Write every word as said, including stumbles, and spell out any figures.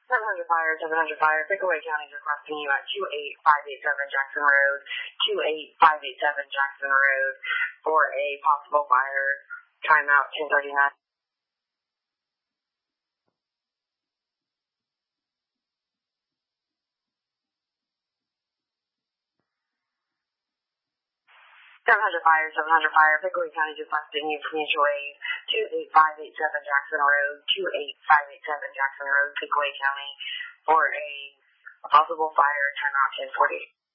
seven hundred Fire, seven hundred Fire, Pickaway County is requesting you at two eight five eight seven Jackson Road, two eight five eight seven Jackson Road for a possible fire. Timeout ten thirty-nine. seven hundred Fire, seven hundred Fire, Pickaway County is requesting you for mutual aid, two eight five eight seven Jackson Road, two eight five eight seven Jackson Road, Pickaway County, for a possible fire. Timeout ten forty.